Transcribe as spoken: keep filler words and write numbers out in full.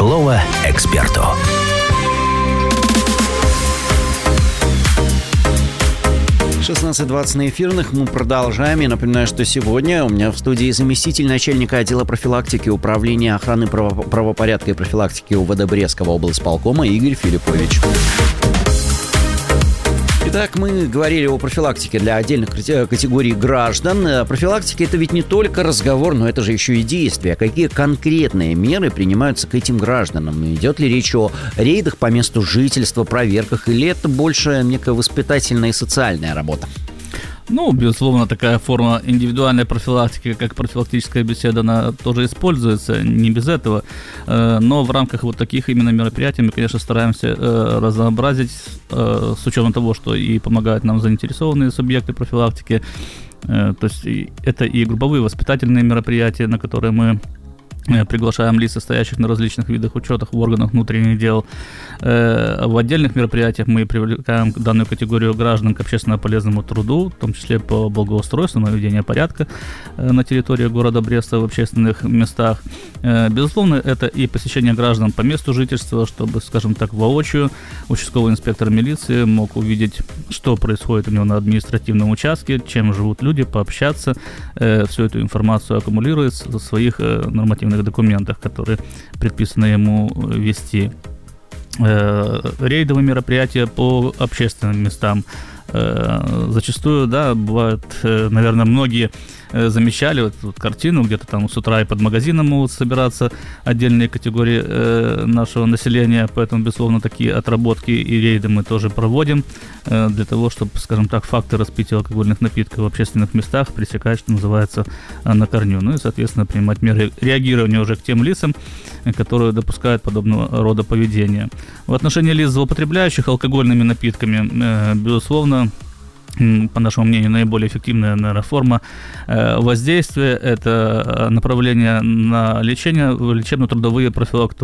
Слово эксперту. шестнадцать двадцать на эфирных. Мы продолжаем. Я напоминаю, что сегодня у меня в студии заместитель начальника отдела профилактики Управления охраны право- правопорядка и профилактики УВД Брестского облсполкома Игорь Филиппович. Итак, мы говорили о профилактике для отдельных категорий граждан. Профилактика – это ведь не только разговор, но это же еще и действия. Какие конкретные меры принимаются к этим гражданам? Идет ли речь о рейдах по месту жительства, проверках, или это больше некая воспитательная и социальная работа? Ну, безусловно, такая форма индивидуальной профилактики, как профилактическая беседа, она тоже используется, не без этого. Но в рамках вот таких именно мероприятий мы, конечно, стараемся разнообразить, с учетом того, что и помогают нам заинтересованные субъекты профилактики. То есть это и групповые воспитательные мероприятия, на которые мы приглашаем лиц, стоящих на различных видах учетах в органах внутренних дел. В отдельных мероприятиях мы привлекаем данную категорию граждан к общественно полезному труду, в том числе по благоустройству, наведению порядка на территории города Бреста в общественных местах. Безусловно, это и посещение граждан по месту жительства, чтобы, скажем так, воочию участковый инспектор милиции мог увидеть, что происходит у него на административном участке, чем живут люди, пообщаться, всю эту информацию аккумулирует в своих нормативных документах, которые предписано ему вести. Рейдовые мероприятия по общественным местам. Зачастую, да, бывает, наверное, многие замечали вот, вот картину, где-то там с утра и под магазином могут собираться отдельные категории э, нашего населения, поэтому, безусловно, такие отработки и рейды мы тоже проводим э, для того, чтобы, скажем так, факты распития алкогольных напитков в общественных местах пресекать, что называется, на корню. Ну и, соответственно, принимать меры реагирования уже к тем лицам, которые допускают подобного рода поведения. В отношении лиц, злоупотребляющих алкогольными напитками, э, безусловно, по нашему мнению, наиболее эффективная, наверное, форма воздействия – это направление на лечение, лечебно-трудовые профилактики